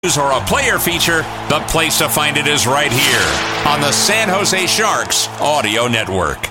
or a player feature, the place to find it is right here on the San Jose Sharks Audio Network.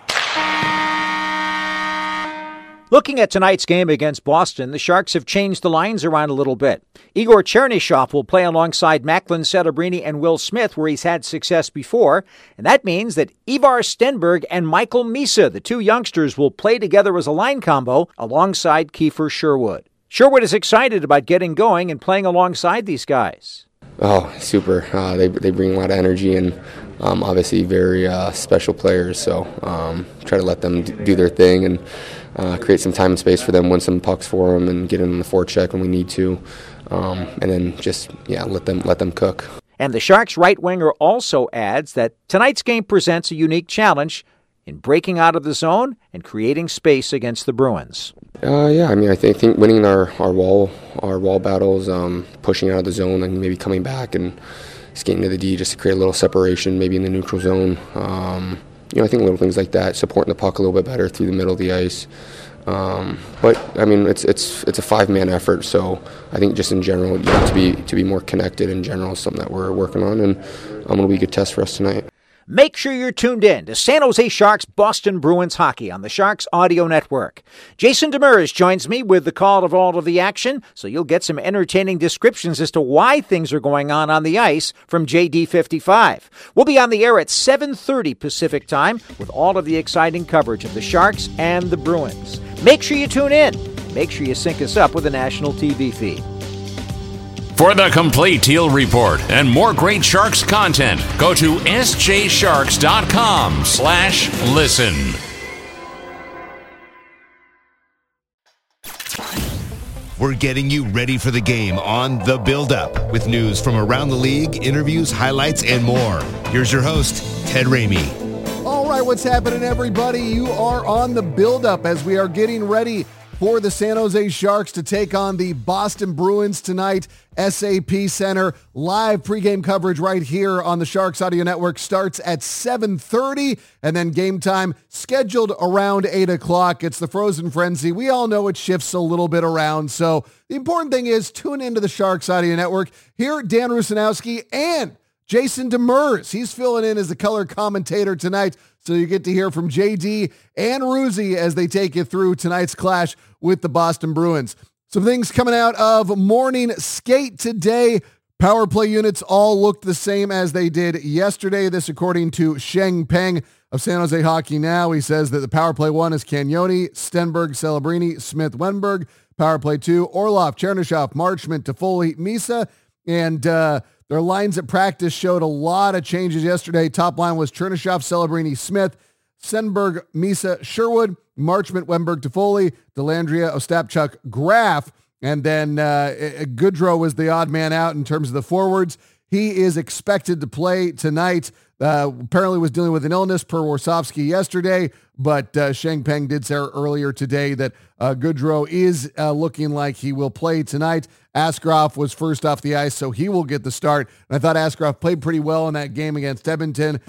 Looking at tonight's game against Boston, the Sharks have changed the lines around a little bit. Igor Chernyshov will play alongside Macklin Celebrini and Will Smith, where he's had success before, and that means that Ivar Stenberg and Michael Misa, the two youngsters, will play together as a line combo alongside Kiefer Sherwood. Sherwood is excited about getting going and playing alongside these guys. Oh, super. They bring a lot of energy and obviously very special players. So try to let them do their thing and create some time and space for them, win some pucks for them, and get in on the forecheck when we need to. And then just, let them cook. And the Sharks' right winger also adds that tonight's game presents a unique challenge in breaking out of the zone and creating space against the Bruins. I think winning our wall battles, pushing out of the zone and maybe coming back and skating to the D just to create a little separation, maybe in the neutral zone. I think little things like that, supporting the puck a little bit better through the middle of the ice. It's a five-man effort, so I think just in general, to be more connected in general is something that we're working on, and it'll be a good test for us tonight. Make sure you're tuned in to San Jose Sharks Boston Bruins hockey on the Sharks Audio Network. Jason Demers joins me with the call of all of the action, so you'll get some entertaining descriptions as to why things are going on the ice from JD55. We'll be on the air at 7:30 Pacific Time with all of the exciting coverage of the Sharks and the Bruins. Make sure you tune in. Make sure you sync us up with the national TV feed. For the complete Teal Report and more great Sharks content, go to sjsharks.com/listen. We're getting you ready for the game on The Build-Up with news from around the league, interviews, highlights, and more. Here's your host, Ted Ramey. All right, what's happening, everybody? You are on The Build-Up as we are getting ready for the San Jose Sharks to take on the Boston Bruins tonight. SAP Center live pregame coverage right here on the Sharks Audio Network starts at 7:30, and then game time scheduled around 8 o'clock. It's the Frozen Frenzy. We all know it shifts a little bit around, so the important thing is tune into the Sharks Audio Network. Here, Dan Rusanowski and Jason Demers. He's filling in as the color commentator tonight, so you get to hear from JD and Ruzi as they take you through tonight's clash with the Boston Bruins. Some things coming out of morning skate today. Power play units all looked the same as they did yesterday. This according to Sheng Peng of San Jose Hockey Now. He says that the power play 1 is Cagnoni, Stenberg, Celebrini, Smith, Wenberg. Power play 2, Orlov, Chernyshov, Marchment, Toffoli, Misa. And their lines at practice showed a lot of changes yesterday. Top line was Chernyshov, Celebrini, Smith, Stenberg, Misa, Sherwood, Marchment, Wenberg, Toffoli, Dellandrea, Ostapchuk, Graf, and then Goodrow was the odd man out in terms of the forwards. He is expected to play tonight. Apparently was dealing with an illness per Warsofsky yesterday, but Sheng Peng did say earlier today that Goodrow is looking like he will play tonight. Askarov was first off the ice, so he will get the start. And I thought Askarov played pretty well in that game against Edmonton.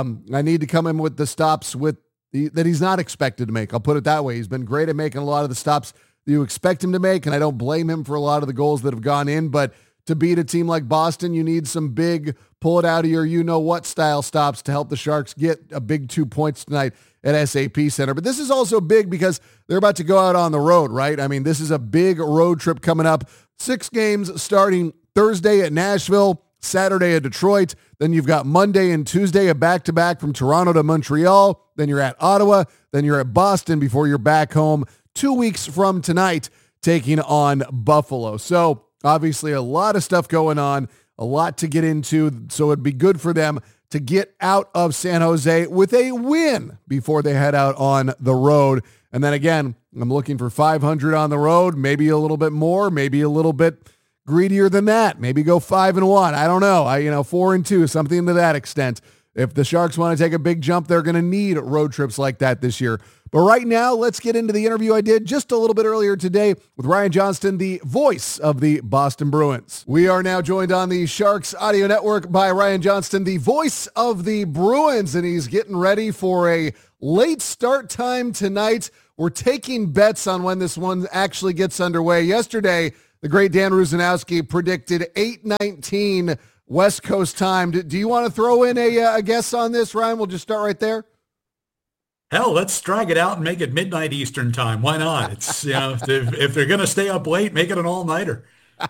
I need to come in with the stops that he's not expected to make. I'll put it that way. He's been great at making a lot of the stops that you expect him to make, and I don't blame him for a lot of the goals that have gone in, but to beat a team like Boston, you need some big pull it out of your you-know-what style stops to help the Sharks get a big 2 points tonight at SAP Center. But this is also big because they're about to go out on the road, right? I mean, this is a big road trip coming up. 6 games starting Thursday at Nashville, Saturday at Detroit. Then you've got Monday and Tuesday a back-to-back from Toronto to Montreal. Then you're at Ottawa. Then you're at Boston before you're back home 2 weeks from tonight taking on Buffalo. So obviously a lot of stuff going on, a lot to get into. So it'd be good for them to get out of San Jose with a win before they head out on the road. And then again, I'm looking for 500 on the road, maybe a little bit more, maybe a little bit greedier than that. Maybe go 5-1. I don't know. 4-2, something to that extent. If the Sharks want to take a big jump, they're going to need road trips like that this year. But right now, let's get into the interview I did just a little bit earlier today with Ryan Johnston, the voice of the Boston Bruins. We are now joined on the Sharks Audio Network by Ryan Johnston, the voice of the Bruins, and he's getting ready for a late start time tonight. We're taking bets on when this one actually gets underway. Yesterday, The great Dan Rusanowski predicted 8:19 West Coast time. Do you want to throw in a guess on this, Ryan? We'll just start right there. Hell, let's drag it out and make it midnight Eastern time. Why not? It's, if they're going to stay up late, make it an all-nighter.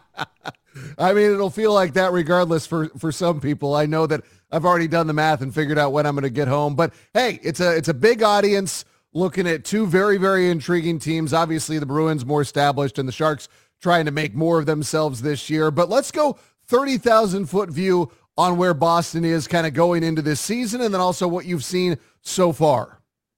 I mean, it'll feel like that regardless for some people. I know that I've already done the math and figured out when I'm going to get home. But hey, it's a big audience looking at two very, very intriguing teams. Obviously, the Bruins more established and the Sharks trying to make more of themselves this year. But let's go 30,000-foot view on where Boston is kind of going into this season and then also what you've seen so far.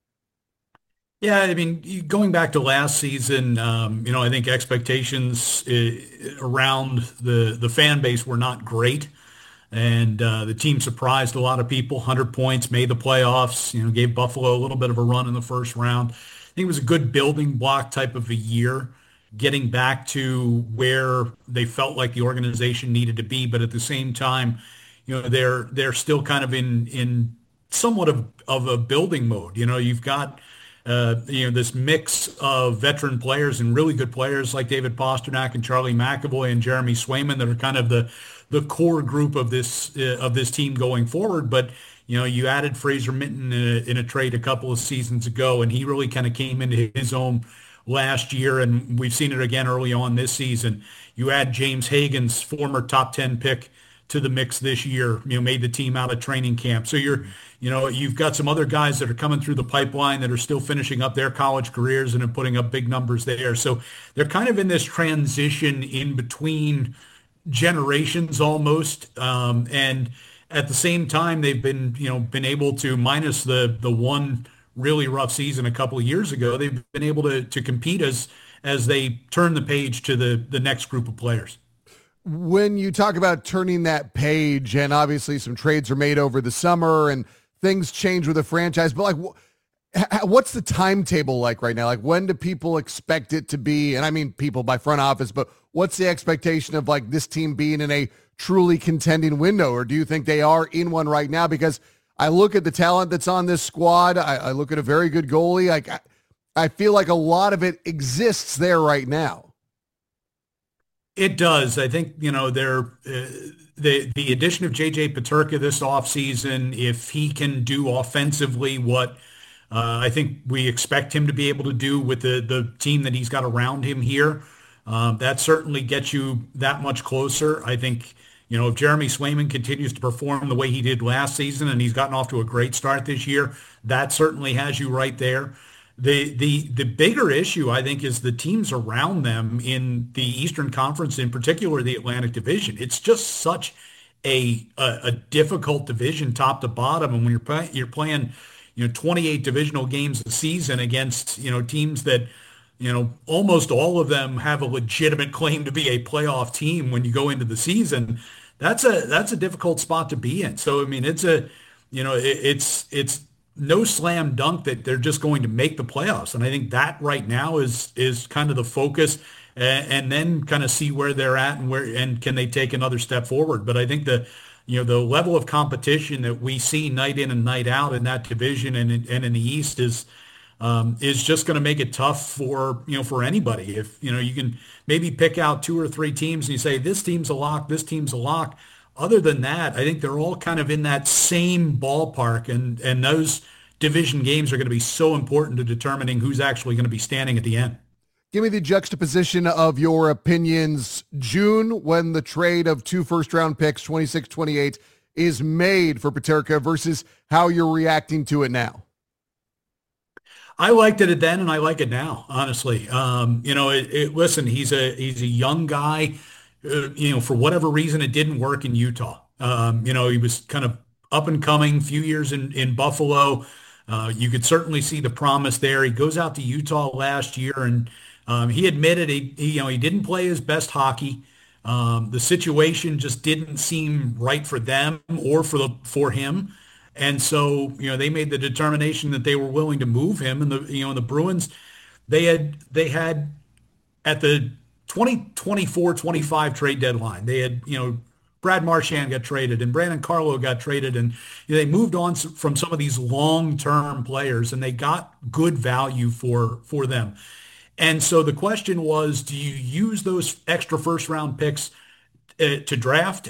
Yeah, I mean, going back to last season, I think expectations around the fan base were not great. And the team surprised a lot of people, 100 points, made the playoffs, gave Buffalo a little bit of a run in the first round. I think it was a good building block type of a year, getting back to where they felt like the organization needed to be. But at the same time, they're still kind of in somewhat of a building mode. You've got this mix of veteran players and really good players like David Pastrnak and Charlie McAvoy and Jeremy Swayman that are kind of the core group of this team going forward. But you added Fraser Minton in a trade a couple of seasons ago, and he really kind of came into his own last year, and we've seen it again early on this season. You add James Hagen's former top 10 pick to the mix this year, made the team out of training camp. So you've got some other guys that are coming through the pipeline that are still finishing up their college careers and are putting up big numbers there. So they're kind of in this transition in between generations almost. And at the same time, they've been able to, minus the one really rough season a couple of years ago, they've been able to compete as they turn the page to the next group of players. When you talk about turning that page, and obviously some trades are made over the summer and things change with the franchise, but what's the timetable like right now? Like, when do people expect it to be? And I mean people by front office, but what's the expectation of like this team being in a truly contending window? Or do you think they are in one right now? Because I look at the talent that's on this squad. I look at a very good goalie. I feel like a lot of it exists there right now. It does. I think, the addition of J.J. Peterka this offseason, if he can do offensively what I think we expect him to be able to do with the team that he's got around him here, that certainly gets you that much closer. I think, if Jeremy Swayman continues to perform the way he did last season, and he's gotten off to a great start this year, that certainly has you right there. The bigger issue, I think, is the teams around them in the Eastern Conference, in particular the Atlantic Division. It's just such a difficult division top to bottom, and when you're playing 28 divisional games a season against teams that almost all of them have a legitimate claim to be a playoff team when you go into the season. That's a difficult spot to be in. So I mean, it's no slam dunk that they're just going to make the playoffs. And I think that right now is kind of the focus, and then kind of see where they're at and can they take another step forward. But I think the level of competition that we see night in and night out in that division and in the East is just going to make it tough for anybody. If, you can maybe pick out two or three teams and you say, this team's a lock, this team's a lock. Other than that, I think they're all kind of in that same ballpark, and those division games are going to be so important to determining who's actually going to be standing at the end. Give me the juxtaposition of your opinions. June, when the trade of 2 first-round picks, 26, 28, is made for Peterka, versus how you're reacting to it now. I liked it then, and I like it now, honestly. Listen, he's a young guy. For whatever reason, it didn't work in Utah. He was kind of up and coming, few years in Buffalo. You could certainly see the promise there. He goes out to Utah last year, and he admitted he didn't play his best hockey. The situation just didn't seem right for them or for him. And so, they made the determination that they were willing to move him. And the Bruins, they had at the 2024-25 trade deadline, they had, Brad Marchand got traded and Brandon Carlo got traded, and they moved on from some of these long-term players, and they got good value for them. And so the question was, do you use those extra first round picks to draft